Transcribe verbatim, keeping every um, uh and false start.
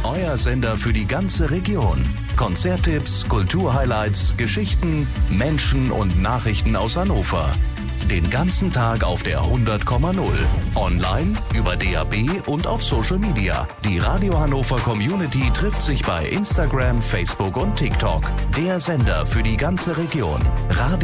euer Sender für die ganze Region. Konzerttipps, Kulturhighlights, Geschichten, Menschen und Nachrichten aus Hannover. Den ganzen Tag auf der hundert Komma null. Online, über D A B und auf Social Media. Die Radio Hannover Community trifft sich bei Instagram, Facebook und TikTok. Der Sender für die ganze Region. Radio